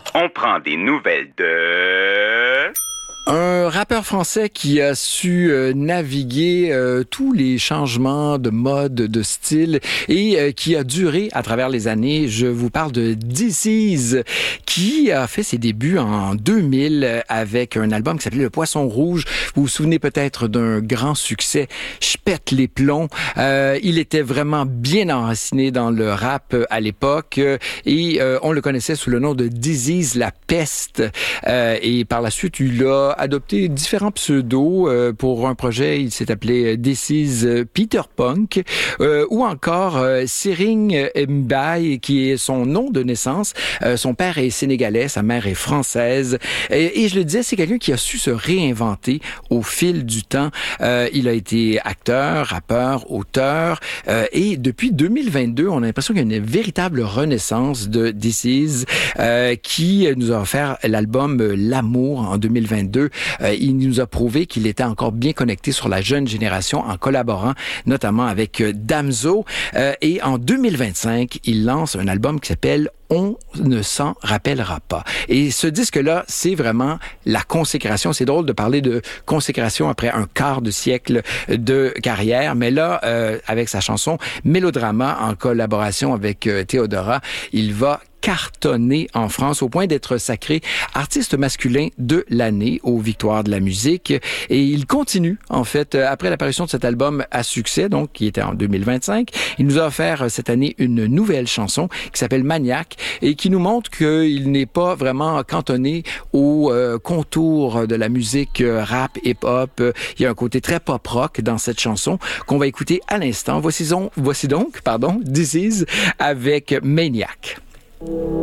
On prend des nouvelles de... Un rappeur français qui a su naviguer tous les changements de mode, de style et qui a duré à travers les années. Je vous parle de This Is, qui a fait ses débuts en 2000 avec un album qui s'appelait Le Poisson Rouge. Vous vous souvenez peut-être d'un grand succès, Je pète les plombs. Il était vraiment bien enraciné dans le rap à l'époque et on le connaissait sous le nom de This Is, la peste. Et par la suite, il a adopté différents pseudos pour un projet. Il s'est appelé This Is Peter Punk ou encore Sering Mbaye, qui est son nom de naissance. Son père est sénégalais, sa mère est française. Et je le disais, c'est quelqu'un qui a su se réinventer au fil du temps. Il a été acteur, rappeur, auteur. Et depuis 2022, on a l'impression qu'il y a une véritable renaissance de This Is qui nous a offert l'album L'amour en 2022. Il nous a prouvé qu'il était encore bien connecté sur la jeune génération en collaborant notamment avec Damso. Et en 2025, il lance un album qui s'appelle On ne s'en rappellera pas. Et ce disque-là, c'est vraiment la consécration. C'est drôle de parler de consécration après un quart de siècle de carrière, mais là, avec sa chanson Mélodrama, en collaboration avec Théodora, il va cartonné en France au point d'être sacré artiste masculin de l'année aux Victoires de la musique. Et il continue, en fait, après l'apparition de cet album à succès, donc qui était en 2025. Il nous a offert cette année une nouvelle chanson qui s'appelle Maniaque et qui nous montre qu'il n'est pas vraiment cantonné aux contours de la musique rap, hip-hop. Il y a un côté très pop-rock dans cette chanson qu'on va écouter à l'instant. Voici donc, This Is avec Maniaque.